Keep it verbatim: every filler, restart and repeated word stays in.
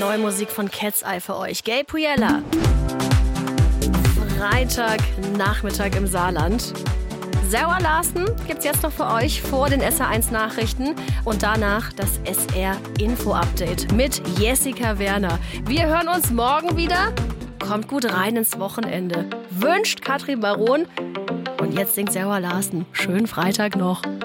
neue Musik von Cat's Eye für euch. Gabe Puella. Freitagnachmittag im Saarland. Sarah Larsen gibt's jetzt noch für euch vor den S R eins Nachrichten und danach das S R Info Update mit Jessica Werner. Wir hören uns morgen wieder. Kommt gut rein ins Wochenende. Wünscht Katrin Baron. Und jetzt singt Sarah Larsen. Schönen Freitag noch.